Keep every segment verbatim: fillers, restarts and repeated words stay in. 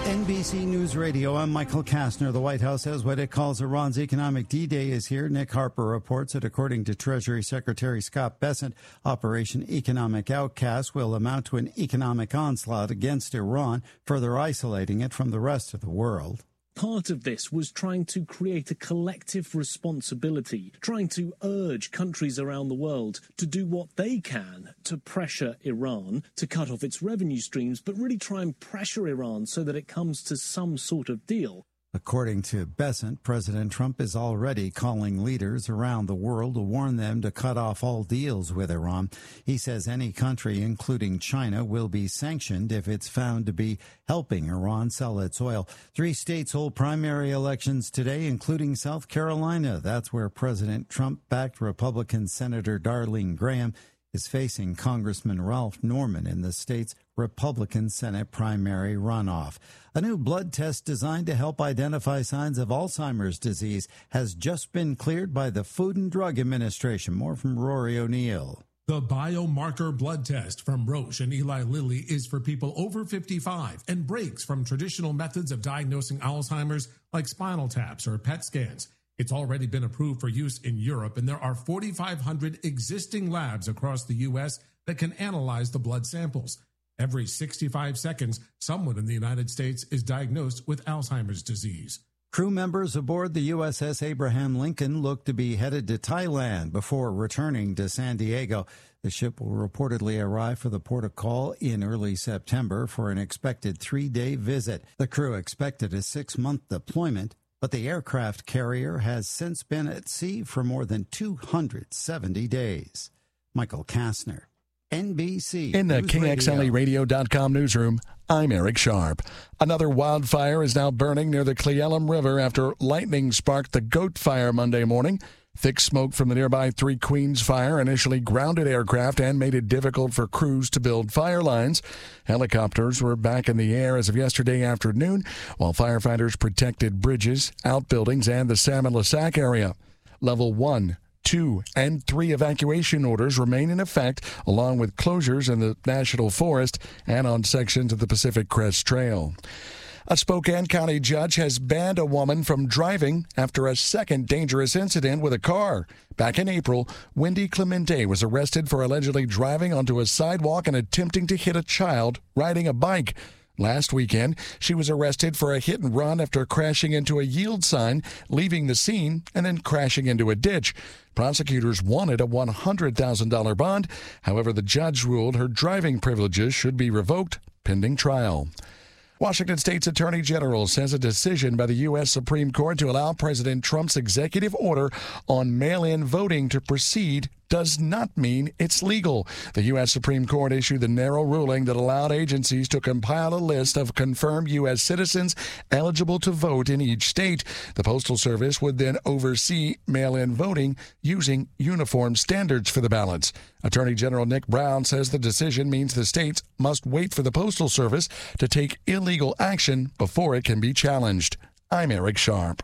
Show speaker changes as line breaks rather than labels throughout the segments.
N B C News Radio, I'm Michael Kastner. The White House says what it calls Iran's economic D-Day is here. Nick Harper reports that according to Treasury Secretary Scott Bessent, Operation Economic Outcast will amount to an economic onslaught against Iran, further isolating it from the rest of the world.
Part of this was trying to create a collective responsibility, trying to urge countries around the world to do what they can to pressure Iran, to cut off its revenue streams, but really try and pressure Iran so that it comes to some sort of deal.
According to Bessent, President Trump is already calling leaders around the world to warn them to cut off all deals with Iran. He says any country, including China, will be sanctioned if it's found to be helping Iran sell its oil. Three states hold primary elections today, including South Carolina. That's where President Trump-backed Republican Senator Darlene Graham is facing Congressman Ralph Norman in the state's Republican Senate primary runoff. A new blood test designed to help identify signs of Alzheimer's disease has just been cleared by the Food and Drug Administration. More from Rory O'Neill.
The biomarker blood test from Roche and Eli Lilly is for people over fifty-five and breaks from traditional methods of diagnosing Alzheimer's like spinal taps or P E T scans. It's already been approved for use in Europe, and there are forty-five hundred existing labs across the U S that can analyze the blood samples. Every sixty-five seconds, someone in the United States is diagnosed with Alzheimer's disease.
Crew members aboard the U S S Abraham Lincoln look to be headed to Thailand before returning to San Diego. The ship will reportedly arrive for the port of call in early September for an expected three-day visit. The crew expected a six-month deployment, but the aircraft carrier has since been at sea for more than two hundred seventy days. Michael Kastner, N B C
In the
News
K X L E radio dot com newsroom, I'm Eric Sharp. Another wildfire is now burning near the Cle Elum River after lightning sparked the Goat Fire Monday morning. Thick smoke from the nearby Three Queens fire initially grounded aircraft and made it difficult for crews to build fire lines. Helicopters were back in the air as of yesterday afternoon, while firefighters protected bridges, outbuildings, and the Salmon-Lasac area. Level one, two, and three evacuation orders remain in effect, along with closures in the National Forest and on sections of the Pacific Crest Trail. A Spokane County judge has banned a woman from driving after a second dangerous incident with a car. Back in April, Wendy Clemente was arrested for allegedly driving onto a sidewalk and attempting to hit a child riding a bike. Last weekend, she was arrested for a hit and run after crashing into a yield sign, leaving the scene, and then crashing into a ditch. Prosecutors wanted a one hundred thousand dollars bond. However, the judge ruled her driving privileges should be revoked pending trial. Washington State's Attorney General says a decision by the U S Supreme Court to allow President Trump's executive order on mail-in voting to proceed does not mean it's legal. The U S Supreme Court issued the narrow ruling that allowed agencies to compile a list of confirmed U S citizens eligible to vote in each state. The Postal Service would then oversee mail-in voting using uniform standards for the ballots. Attorney General Nick Brown says the decision means the states must wait for the Postal Service to take illegal action before it can be challenged. I'm Eric Sharp.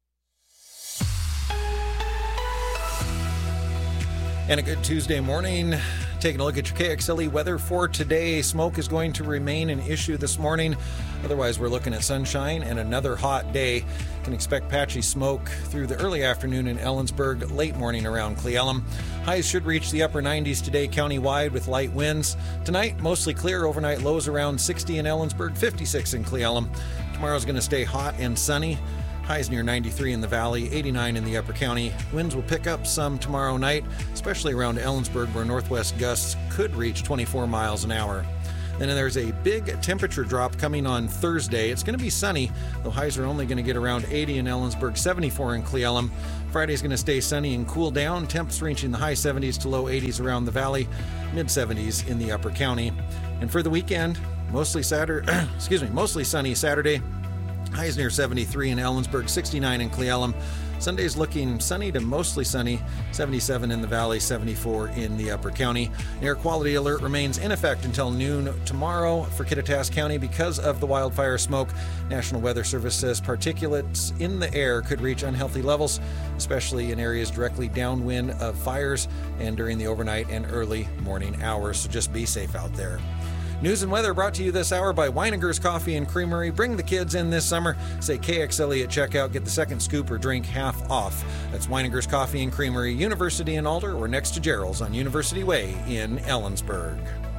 And a good Tuesday morning. Taking a look at your K X L E weather for today. Smoke is going to remain an issue this morning. Otherwise, we're looking at sunshine and another hot day. Can expect patchy smoke through the early afternoon in Ellensburg, late morning around Cle Elum. Highs should reach the upper nineties today countywide with light winds. Tonight, mostly clear. Overnight lows around sixty in Ellensburg, fifty-six in Cle Elum. Tomorrow's going to stay hot and sunny. Highs near ninety-three in the valley, eighty-nine in the upper county. Winds will pick up some tomorrow night, especially around Ellensburg, where northwest gusts could reach twenty-four miles an hour. Then there's a big temperature drop coming on Thursday. It's going to be sunny, though highs are only going to get around eighty in Ellensburg, seventy-four in Cle Elum. Friday's going to stay sunny and cool down, temps reaching the high seventies to low eighties around the valley, mid seventies in the upper county. And for the weekend, mostly Saturday, excuse me, mostly sunny Saturday. Highs near seventy-three in Ellensburg, sixty-nine in Cle Elum. Sunday's looking sunny to mostly sunny, seventy-seven in the valley, seventy-four in the upper county. An air quality alert remains in effect until noon tomorrow for Kittitas County because of the wildfire smoke. National Weather Service says particulates in the air could reach unhealthy levels, especially in areas directly downwind of fires and during the overnight and early morning hours. So just be safe out there. News and weather brought to you this hour by Weininger's Coffee and Creamery. Bring the kids in this summer. Say K X L E at checkout. Get the second scoop or drink half off. That's Weininger's Coffee and Creamery, University in Alder, or next to Gerald's on University Way in Ellensburg.